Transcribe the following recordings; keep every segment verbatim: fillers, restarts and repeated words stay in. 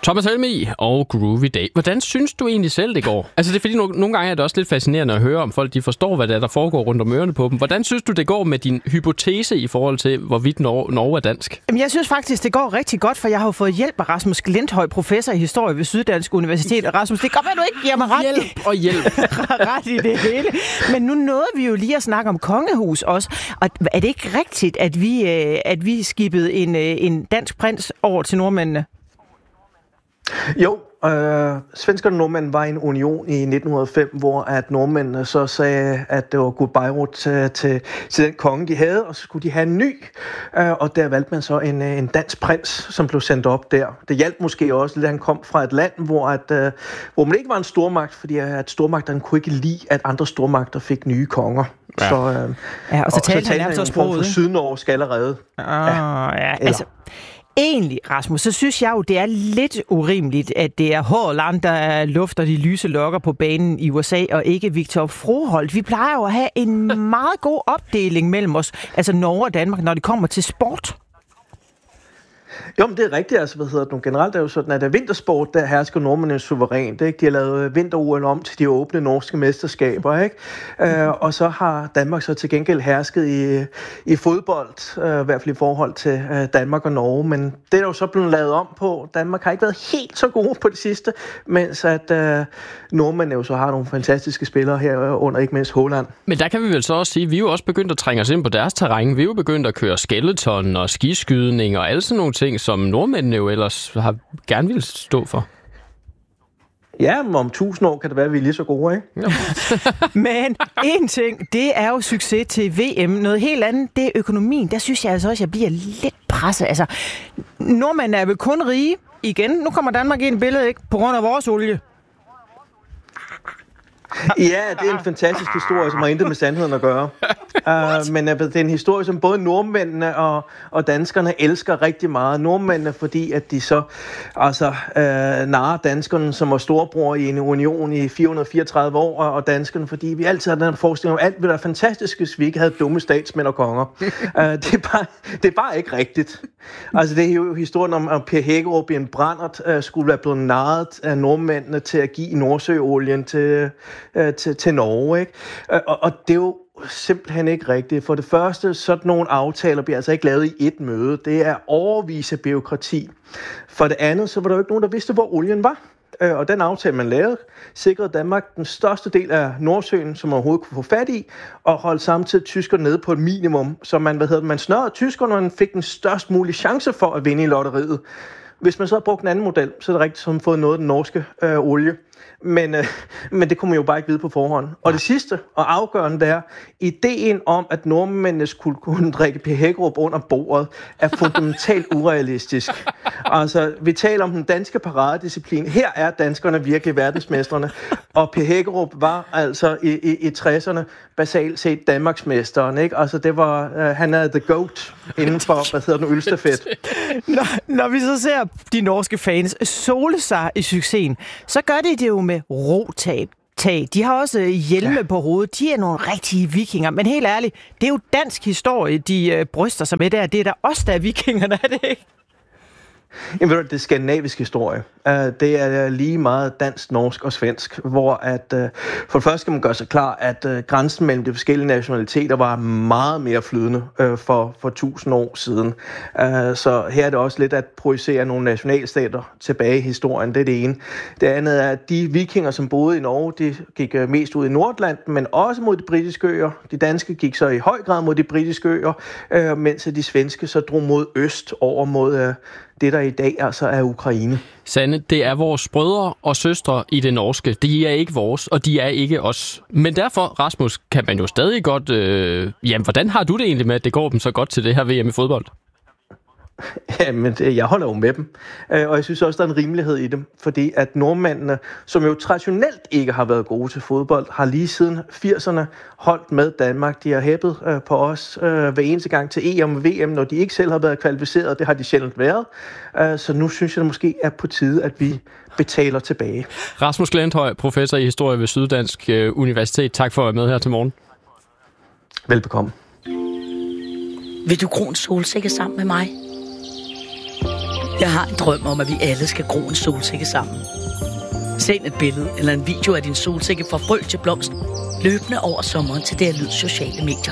Thomas Helmig og Groovy Day. Hvordan synes du egentlig selv, det går? Altså, det er fordi, no- nogle gange er det også lidt fascinerende at høre, om folk de forstår, hvad der, er, der foregår rundt om ørerne på dem. Hvordan synes du, det går med din hypotese i forhold til, hvorvidt Norge, Norge er dansk? Jamen, jeg synes faktisk, det går rigtig godt, for jeg har jo fået hjælp af Rasmus Glinthøj, professor i historie ved Syddansk Universitet. Rasmus, det kan godt være, du ikke giver mig ret Hjælp og hjælp. ret i det hele. Men nu nåede vi jo lige at snakke om kongehus også. Og er det ikke rigtigt, at vi, at vi skibede en, en dansk prins over til nordmændene? Jo, øh, svenskerne og nordmænd var i en union i nitten hundrede og fem, hvor at nordmændene så sagde, at det var goodbye til, til, til den konge, de havde, og så skulle de have en ny. Øh, og der valgte man så en, en dansk prins, som blev sendt op der. Det hjalp måske også, at han kom fra et land, hvor, at, øh, hvor man ikke var en stormagt, fordi at stormagterne kunne ikke lide, at andre stormagter fik nye konger. Ja. Så, øh, ja, og så talte og så han nærmest også sproget. Sydnorsk allerede. Ah, ja, ja altså... Egentlig, Rasmus, så synes jeg jo, det er lidt urimeligt, at det er Haaland, der lufter de lyse lokker på banen i U S A, og ikke Victor Froholt. Vi plejer jo at have en meget god opdeling mellem os, altså Norge og Danmark, når det kommer til sport. Jo, men det er rigtigt. Altså, hvad hedder det nu? Generelt er jo sådan, at der vintersport, der hersker nordmændene suverænt. Ikke? De har lavet vinter-O L om til de åbne norske mesterskaber. Ikke? Uh, og så har Danmark så til gengæld hersket i, i fodbold, uh, i hvert fald i forhold til uh, Danmark og Norge. Men det er jo så blevet lavet om på. Danmark har ikke været helt så gode på det sidste, mens at uh, nordmændene jo så har nogle fantastiske spillere herunder, ikke mindst Haaland. Men der kan vi vel så også sige, at vi er jo også begyndt at trænge os ind på deres terræn. Vi er jo begyndt at køre skeleton og skiskydning og alle sådan nogle ting, som nordmændene jo ellers har gerne vil stå for. Ja, men om tusind år kan det være, at vi er lige så gode, ikke? Ja. Men en ting, det er jo succes til V M. Noget helt andet, det er økonomien. Der synes jeg altså også, at jeg bliver lidt presset. Altså, nordmændene er vel kun rige igen. Nu kommer Danmark ind i billedet, ikke? På grund af vores olie. Ja, det er en fantastisk historie, som har intet med sandheden at gøre. Uh, men uh, det er en historie, som både nordmændene og, og danskerne elsker rigtig meget. Nordmændene, fordi at de så altså, uh, narrer danskerne, som var storebror i en union i fire hundrede og fireogtredive år, og danskerne, fordi vi altid har den forestilling om, alt ville være fantastisk, hvis vi ikke havde dumme statsmænd og konger. Uh, det, er bare, det er bare ikke rigtigt. Altså, det er jo historien om, at Per Hækkerup i en brændert uh, skulle være blevet narret af nordmændene til at give Nordsøolien til... Til, til Norge, ikke? Og, og det er jo simpelthen ikke rigtigt. For det første, sådan nogle aftaler bliver altså ikke lavet i et møde. Det er overvis af bureaukrati. For det andet, så var der jo ikke nogen, der vidste, hvor olien var. Og den aftale, man lavede, sikrede Danmark den største del af Nordsøen, som man overhovedet kunne få fat i, og holdt samtidig tyskerne nede på et minimum. Så man, hvad hedder det, man snørrede tyskerne, og man fik den størst mulige chance for at vinde i lotteriet. Hvis man så havde brugt en anden model, så er det rigtigt, som man fået noget af den norske øh, olie. Men, øh, men det kunne man jo bare ikke vide på forhånd. Og det sidste og afgørende er, ideen om, at nordmændene skulle kunne drikke Per Hækkerup under bordet, er fundamentalt urealistisk. Altså, vi taler om den danske paradedisciplin. Her er danskerne virkelig verdensmestrene. Og Per Hækkerup var altså i, i, i tresserne basalt set Danmarksmesteren, ikke? Altså, det var, øh, han er the goat inden for, hvad hedder den, ølstafet. Når, når vi så ser de norske fans sole sig i succesen, så gør de det jo med rotab. De har også hjelme ja. på hovedet. De er nogle rigtige vikinger. Men helt ærligt, det er jo dansk historie, de øh, bryster sig med der. Det er der også, der er vikingerne, er det ikke? Jamen, det er skandinavisk historie. Det er lige meget dansk, norsk og svensk, hvor at, for det første skal man gøre sig klar, at grænsen mellem de forskellige nationaliteter var meget mere flydende for, for tusind år siden. Så her er det også lidt at projicere nogle nationalstater tilbage i historien. Det er det ene. Det andet er, at de vikinger, som boede i Norge, de gik mest ud i Nordatlanten, men også mod de britiske øer. De danske gik så i høj grad mod de britiske øer, mens de svenske så drog mod øst over mod det, der i dag altså er Ukraine. Sanne, det er vores brødre og søstre i det norske. De er ikke vores, og de er ikke os. Men derfor, Rasmus, kan man jo stadig godt... Øh, jamen, hvordan har du det egentlig med, at det går dem så godt til det her V M i fodbold? Jamen, jeg holder jo med dem, og jeg synes også, der er en rimelighed i dem, fordi at nordmændene, som jo traditionelt ikke har været gode til fodbold, har lige siden firserne holdt med Danmark. De har hæppet på os hver eneste gang til E M og V M, når de ikke selv har været kvalificeret. Det har de sjældent været. Så nu synes jeg, det måske er på tide, at vi betaler tilbage. Rasmus Glinthøj, professor i historie ved Syddansk Universitet. Tak for at være med her til morgen. Velbekomme. Vil du gro en solsikke sammen med mig? Jeg har en drøm om, at vi alle skal gro en solsikke sammen. Send et billede eller en video af din solsikke fra frø til blomst løbende over sommeren til D R Lyds sociale medier.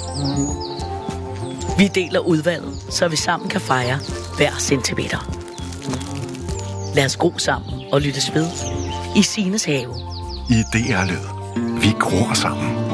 Vi deler udvalget, så vi sammen kan fejre hver centimeter. Lad os gro sammen og lyttes ved i Sines have. I D R Lyd. Vi gror sammen.